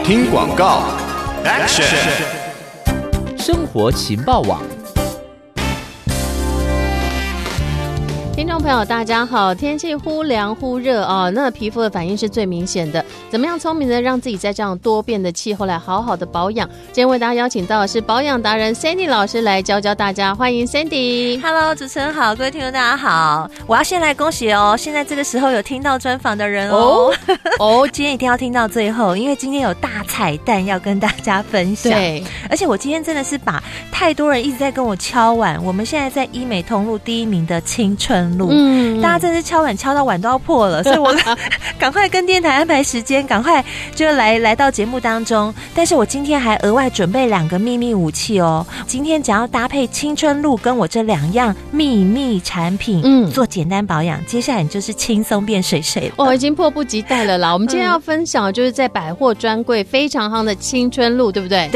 听广告 ，Action！ 生活情报网。 听众朋友大家好，天气忽凉忽热啊，那皮肤的反应是最明显的，怎么样聪明的让自己在这样多变的气候来好好的保养？今天为大家邀请到的是保养达人 Sandy 老师来教大家，欢迎 Sandy。Hello， 主持人好，各位听众大家好，我要先来恭喜哦，现在这个时候有听到专访的人哦，今天一定要听到最后，因为今天有大彩蛋要跟大家分享。 对， 而且我今天真的是把太多人一直在跟我敲碗，我们现在在医美通路第1名的青春路，大家真是敲碗敲到碗都要破了，所以我赶快跟电台安排时间，赶快就来到节目当中。但是我今天还额外准备2个秘密武器哦，今天只要搭配青春露跟我这2样秘密产品，做简单保养，接下来你就是轻松变水水了。 我已经迫不及待了啦！我们今天要分享的就是在百货专柜非常夯的青春露，对不对？